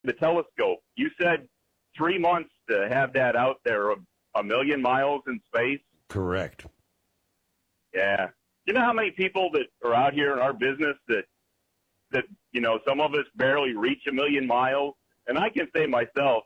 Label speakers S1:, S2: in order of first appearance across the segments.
S1: the telescope. You said 3 months to have that out there, a million miles in space.
S2: Correct.
S1: Yeah. You know how many people that are out here in our business that some of us barely reach a million miles? And I can say myself,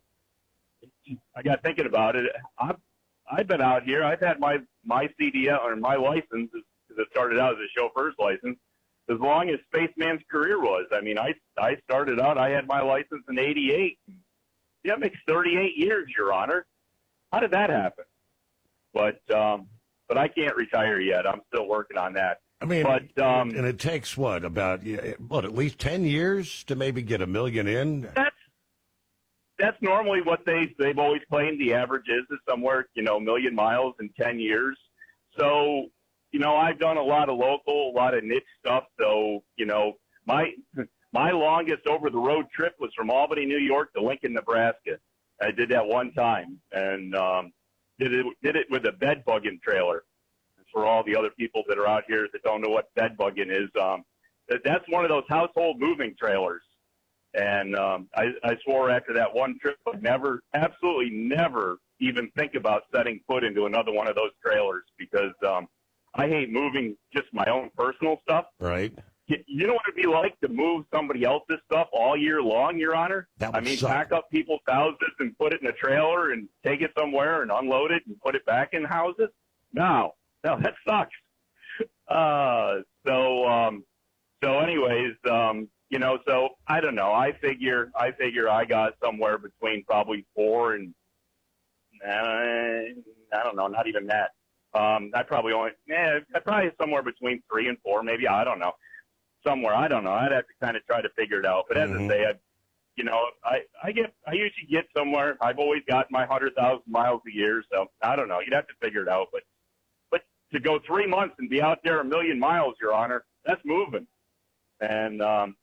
S1: I got thinking about it. I've been out here. I've had my CDL or my license, because it started out as a chauffeur's license, as long as Spaceman's career was. I mean, I started out, I had my license in 88. Yeah, it makes 38 years, Your Honor. How did that happen? But I can't retire yet. I'm still working on that.
S2: I mean,
S1: but,
S2: and it takes at least 10 years to maybe get a million in?
S1: That's normally what they've always claimed the average is somewhere, a million miles in 10 years. So, I've done a lot of local, a lot of niche stuff. So, my longest over-the-road trip was from Albany, New York to Lincoln, Nebraska. I did that one time, and did it with a bed bugging trailer. For all the other people that are out here that don't know what bed bugging is, that's one of those household moving trailers. And I swore after that one trip I'd absolutely never even think about setting foot into another one of those trailers, because I hate moving just my own personal stuff.
S2: Right.
S1: You know what it'd be like to move somebody else's stuff all year long, Your Honor?
S2: That would suck.
S1: Pack up people's houses and put it in a trailer and take it somewhere and unload it and put it back in houses? No, that sucks. So anyways, so I don't know. I figure I got somewhere between probably 4 and I don't know, not even that. I probably somewhere between 3 and 4, maybe. I don't know. Somewhere, I don't know. I'd have to kind of try to figure it out. But as I say, I usually get somewhere. I've always got my 100,000 miles a year, so I don't know. You'd have to figure it out. But to go 3 months and be out there a million miles, Your Honor, that's moving. And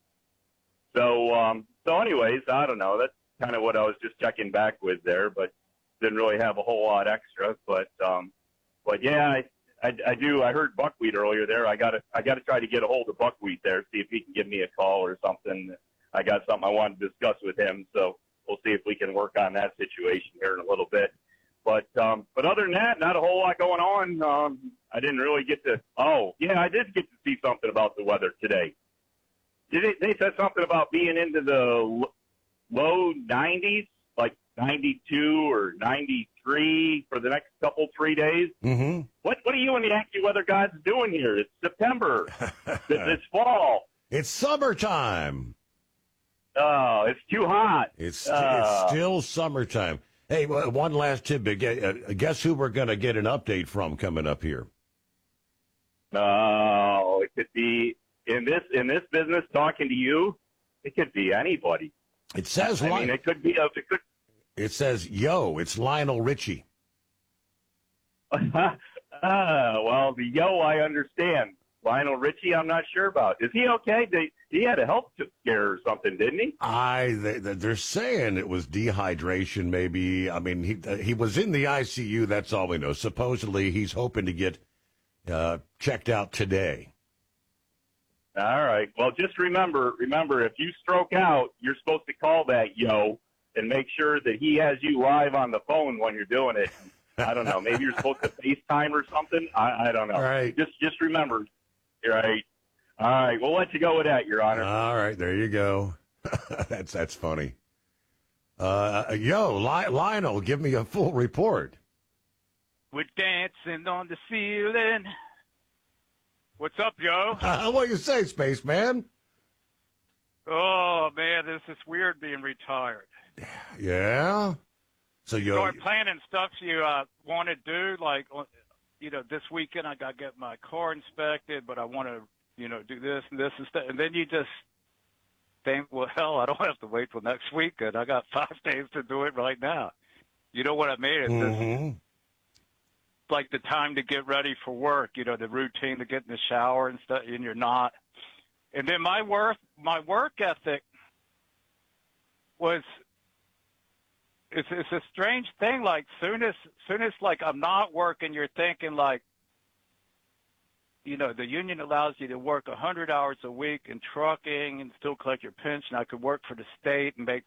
S1: so anyways, I don't know. That's kind of what I was just checking back with there, but didn't really have a whole lot extra. But yeah, I do. I heard Buckwheat earlier there. I gotta try to get a hold of Buckwheat there, see if he can give me a call or something. I got something I want to discuss with him, so we'll see if we can work on that situation here in a little bit. But other than that, not a whole lot going on. I didn't really get to. Oh yeah, I did get to see something about the weather today. They said something about being into the low 90s, like 92 or 93 for the next 3 days.
S2: Mm-hmm.
S1: What are you and the Yankee weather gods doing here? It's September. It's fall.
S2: It's summertime.
S1: Oh, it's too hot.
S2: It's still summertime. Hey, one last tidbit. Guess who we're going to get an update from coming up here?
S1: Oh, it could be in this business. Talking to you, it could be anybody.
S2: It says.
S1: It could be.
S2: It says, "Yo, it's Lionel Richie."
S1: Well, the yo I understand. Lionel Richie, I'm not sure about. Is he okay? He had a health scare or something, didn't he?
S2: They're saying it was dehydration, maybe. I mean, he was in the ICU. That's all we know. Supposedly, he's hoping to get checked out today.
S1: All right. Well, just remember, if you stroke out, you're supposed to call that yo and make sure that he has you live on the phone when you're doing it. I don't know. Maybe you're supposed to FaceTime or something. I don't know.
S2: All right.
S1: Just remember. Right. All right. We'll let you go with that, Your Honor.
S2: All right. There you go. That's funny. Lionel, give me a full report.
S3: We're dancing on the ceiling. What's up, Joe?
S2: What do you say, Spaceman?
S3: Oh, man, this is weird being retired.
S2: Yeah? So
S3: start planning stuff you want to do, like, this weekend I got to get my car inspected, but I want to, do this and this and stuff. And then you just think, well, hell, I don't have to wait till next weekend. I got 5 days to do it right now. You know what I mean? It's just like the time to get ready for work, the routine to get in the shower and stuff, and you're not. And then my work ethic was, it's a strange thing. Like soon as like I'm not working, you're thinking like, the union allows you to work 100 hours a week in trucking and still collect your pension. I could work for the state and make